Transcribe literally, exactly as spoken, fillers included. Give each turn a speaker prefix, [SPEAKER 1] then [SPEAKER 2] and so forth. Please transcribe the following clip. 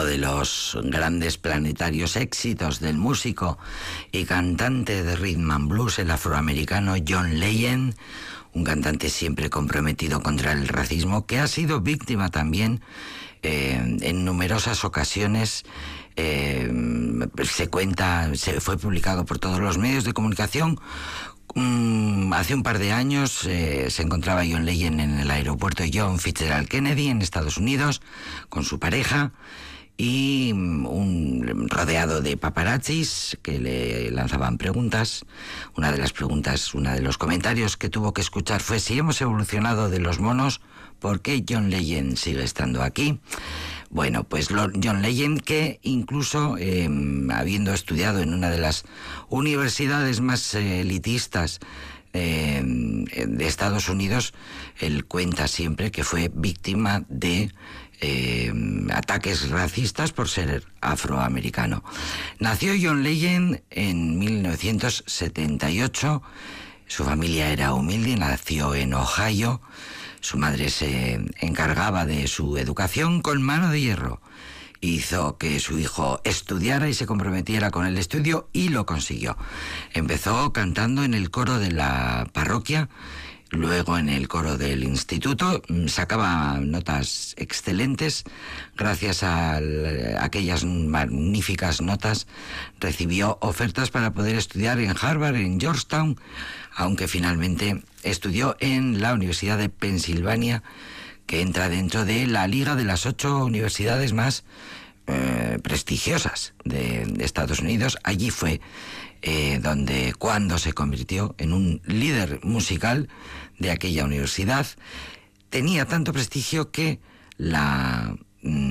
[SPEAKER 1] uno de los grandes planetarios éxitos del músico y cantante de rhythm and blues, el afroamericano John Legend, un cantante siempre comprometido contra el racismo, que ha sido víctima también eh, en numerosas ocasiones. Eh, se cuenta, se fue publicado por todos los medios de comunicación. Mm, hace un par de años eh, se encontraba John Legend en el aeropuerto John Fitzgerald Kennedy en Estados Unidos con su pareja y un, rodeado de paparazzis que le lanzaban preguntas. Una de las preguntas, uno de los comentarios que tuvo que escuchar fue: si hemos evolucionado de los monos, ¿por qué John Legend sigue estando aquí? Bueno, pues John Legend, que incluso eh, habiendo estudiado en una de las universidades más eh, elitistas eh, de Estados Unidos, él cuenta siempre que fue víctima de eh, ataques racistas por ser afroamericano. Nació John Legend en mil novecientos setenta y ocho, su familia era humilde, nació en Ohio. Su madre se encargaba de su educación con mano de hierro. Hizo que su hijo estudiara y se comprometiera con el estudio y lo consiguió. Empezó cantando en el coro de la parroquia, luego en el coro del instituto. Sacaba notas excelentes. Gracias a aquellas magníficas notas recibió ofertas para poder estudiar en Harvard, en Georgetown, aunque finalmente estudió en la Universidad de Pensilvania, que entra dentro de la liga de las ocho universidades más eh, prestigiosas de, de Estados Unidos. Allí fue eh, donde, cuando se convirtió en un líder musical de aquella universidad. Tenía tanto prestigio que la